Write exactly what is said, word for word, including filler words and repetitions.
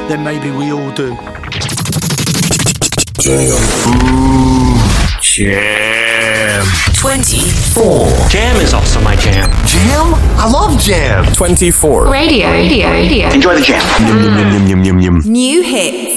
then maybe we all do. Jam. Ooh, jam. twenty-four. Jam is also my jam. Jam? I love jam. twenty-four. Radio, radio, radio. Enjoy the jam. Yum, yum, yum, yum, yum, yum. New hits.